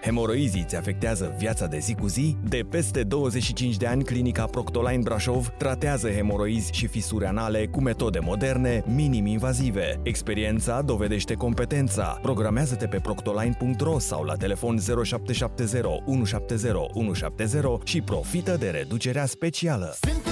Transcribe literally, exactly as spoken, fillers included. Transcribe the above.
Hemoroizii îți afectează viața de zi cu zi? De peste douăzeci și cinci de ani, clinica Proctoline Brașov tratează hemoroizi și fisuri anale cu metode moderne, minim-invazive. Experiența dovedește competența. Programează-te pe proctoline punct ro sau la telefon zero șapte șapte zero unu șapte zero unu șapte zero și profită de reducerea specială. Sunt